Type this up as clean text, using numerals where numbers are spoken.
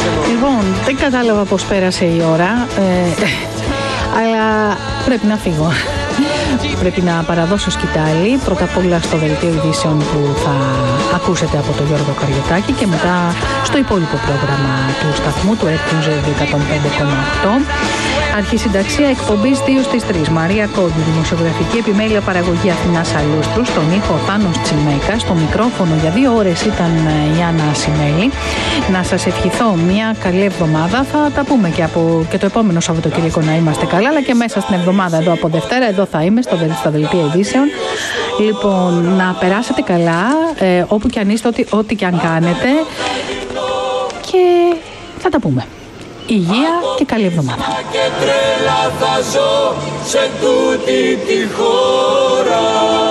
Λοιπόν, δεν κατάλαβα πώς πέρασε η ώρα, αλλά πρέπει να φύγω. Πρέπει να παραδώσω σκητάλη, πρώτα απ' όλα στο δελτίο ειδήσεων που θα ακούσετε από τον Γιώργο Καριωτάκη και μετά στο υπόλοιπο πρόγραμμα του σταθμού του Equinox 105,8. Αρχισυνταξία εκπομπής 2 στις 3. Μαρία Κόντου, δημοσιογραφική επιμέλεια παραγωγή Αθηνάς Αλούστρου, στον ήχο Θάνος Τσιμέκα, στο μικρόφωνο για 2 ώρες ήταν η Άννα Ασημέλη. Να σας ευχηθώ μια καλή εβδομάδα. Θα τα πούμε και το επόμενο Σαββατοκύριακο να είμαστε καλά, αλλά και μέσα στην εβδομάδα εδώ από Δευτέρα, εδώ θα είμαι στα δελτία ειδήσεων. Λοιπόν, να περάσετε καλά, όπου και αν είστε, ό,τι και αν κάνετε, και θα τα πούμε. Υγεία και καλή εβδομάδα. Και τρέλα θα ζω σε τούτη τη χώρα.